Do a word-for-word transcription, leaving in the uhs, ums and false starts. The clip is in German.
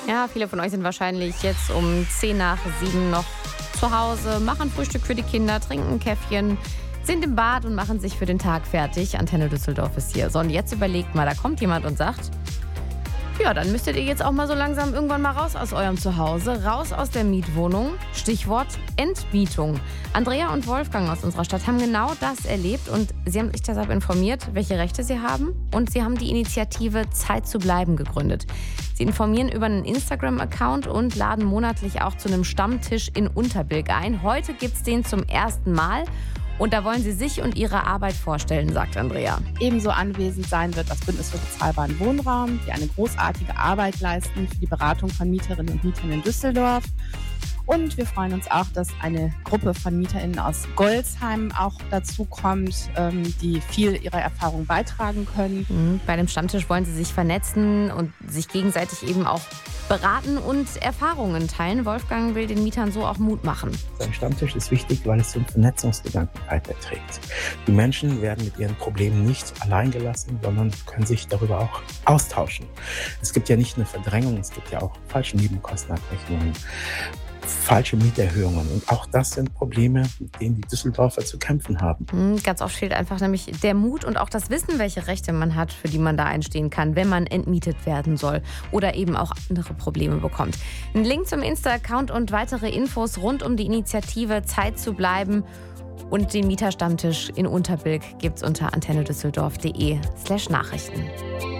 Ja, viele von euch sind wahrscheinlich jetzt um zehn nach sieben noch zu Hause, machen Frühstück für die Kinder, trinken ein Käffchen, sind im Bad und machen sich für den Tag fertig. Antenne Düsseldorf ist hier. So, und jetzt überlegt mal, da kommt jemand und sagt, ja, dann müsstet ihr jetzt auch mal so langsam irgendwann mal raus aus eurem Zuhause, raus aus der Mietwohnung. Stichwort Entmietung. Andrea und Wolfgang aus unserer Stadt haben genau das erlebt und sie haben sich deshalb informiert, welche Rechte sie haben, und sie haben die Initiative Zeit zu bleiben gegründet. Sie informieren über einen Instagram-Account und laden monatlich auch zu einem Stammtisch in Unterbilk ein. Heute gibt es den zum ersten Mal. Und da wollen sie sich und ihre Arbeit vorstellen, sagt Andrea. Ebenso anwesend sein wird das Bündnis für bezahlbaren Wohnraum, die eine großartige Arbeit leisten für die Beratung von Mieterinnen und Mietern in Düsseldorf. Und wir freuen uns auch, dass eine Gruppe von MieterInnen aus Golzheim auch dazu kommt, die viel ihrer Erfahrung beitragen können. Bei dem Stammtisch wollen sie sich vernetzen und sich gegenseitig eben auch beraten und Erfahrungen teilen. Wolfgang will den Mietern so auch Mut machen. Ein Stammtisch ist wichtig, weil es zum Vernetzungsgedanken weiterträgt. Die Menschen werden mit ihren Problemen nicht allein gelassen, sondern können sich darüber auch austauschen. Es gibt ja nicht nur Verdrängung, es gibt ja auch falsche Nebenkostenabrechnungen, falsche Mieterhöhungen. Und auch das sind Probleme, mit denen die Düsseldorfer zu kämpfen haben. Ganz oft fehlt einfach nämlich der Mut und auch das Wissen, welche Rechte man hat, für die man da einstehen kann, wenn man entmietet werden soll oder eben auch andere Probleme bekommt. Ein Link zum Insta-Account und weitere Infos rund um die Initiative Zeit zu bleiben und den Mieterstammtisch in Unterbilk gibt's unter antennedüsseldorf.de slash Nachrichten.